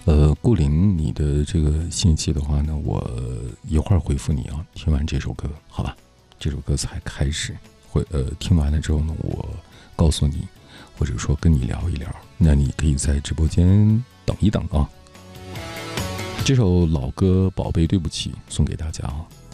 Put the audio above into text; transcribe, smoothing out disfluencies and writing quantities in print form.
顾林，你的这个信息的话呢，我一会儿回复你啊。听完这首歌，好吧？这首歌才开始，听完了之后呢，我告诉你，或者说跟你聊一聊，那你可以在直播间等一等啊。这首老歌《宝贝对不起》送给大家啊。